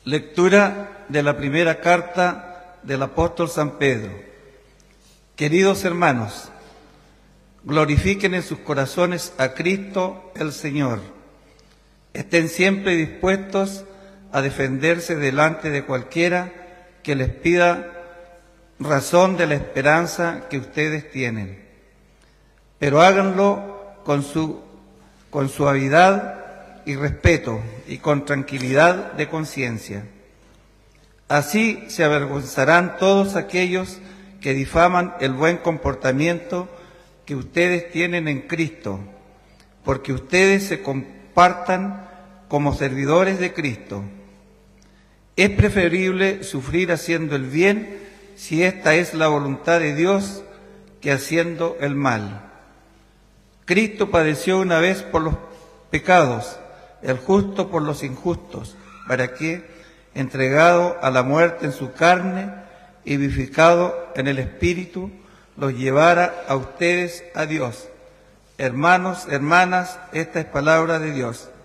Lectura de la primera carta del apóstol San Pedro. Queridos hermanos, glorifiquen en sus corazones a Cristo el Señor. Estén siempre dispuestos a defenderse delante de cualquiera que les pida razón de la esperanza que ustedes tienen. Pero háganlo con suavidad y respeto y con tranquilidad de conciencia. Así se avergonzarán todos aquellos que difaman el buen comportamiento que ustedes tienen en Cristo, porque ustedes se comportan como servidores de Cristo. Es preferible sufrir haciendo el bien, si esta es la voluntad de Dios, que haciendo el mal. Cristo padeció una vez por los pecados, el justo por los injustos, para que, entregado a la muerte en su carne y vivificado en el Espíritu, los llevara a ustedes a Dios. Hermanos, hermanas, esta es palabra de Dios.